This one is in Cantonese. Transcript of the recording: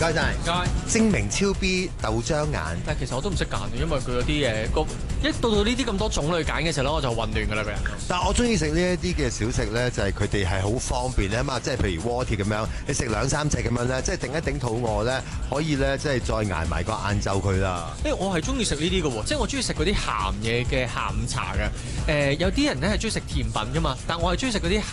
該晒。 唔該。 精明超 B 豆漿眼， 但係其實我都唔識揀，因為佢有啲嘢一到呢啲咁多種類揀嘅時候咧，我就混亂㗎啦個人。 但係我中意食呢一啲嘅小食咧，就係佢哋係好方便咧嘛，即係譬如鍋貼咁樣，你食兩三隻咁樣咧，即係頂一頂肚餓咧，可以咧即係再捱埋個晏晝佢啦。 我係中意食呢啲嘅喎，即係我中意食嗰啲鹹嘢嘅下午茶嘅。有啲人咧係中意食甜品㗎嘛，但我係中意食嗰啲鹹